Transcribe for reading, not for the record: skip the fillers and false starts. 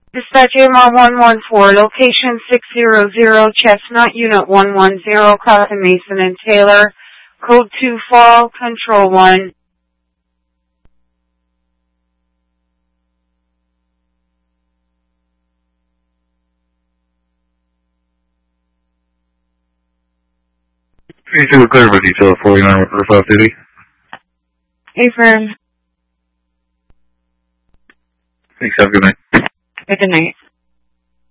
Dispatch AMR 114, location 600 Chestnut, Unit 110, Clausen Mason and Taylor, Code 2 Fall, Control 1. Can you do a clear by detail 49 with Roof City? Affirm. Thanks, have a good night. Good night.